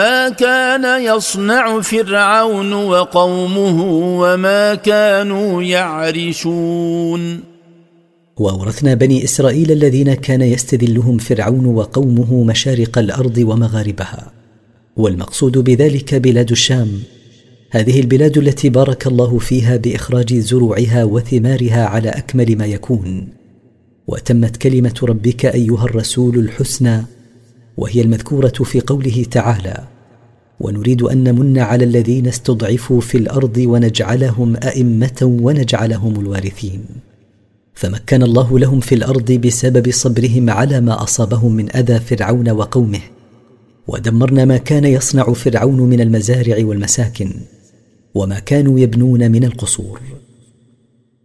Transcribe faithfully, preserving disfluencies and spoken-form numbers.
ما كان يصنع فرعون وقومه وما كانوا يعرشون. وأورثنا بني إسرائيل الذين كان يستذلهم فرعون وقومه مشارق الأرض ومغاربها، والمقصود بذلك بلاد الشام، هذه البلاد التي بارك الله فيها بإخراج زروعها وثمارها على أكمل ما يكون. وتمت كلمة ربك أيها الرسول الحسنى، وهي المذكورة في قوله تعالى: ونريد أن نمن على الذين استضعفوا في الأرض ونجعلهم أئمة ونجعلهم الوارثين. فمكن الله لهم في الأرض بسبب صبرهم على ما أصابهم من أذى فرعون وقومه، ودمرنا ما كان يصنع فرعون من المزارع والمساكن، وما كانوا يبنون من القصور.